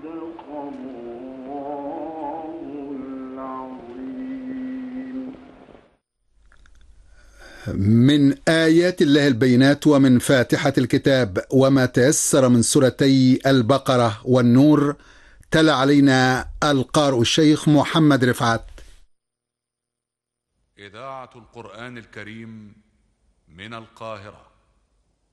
من آيات الله البينات ومن فاتحة الكتاب وما تيسر من سورتي البقرة والنور، تلا علينا القارئ الشيخ محمد رفعت. إذاعة القرآن الكريم من القاهرة.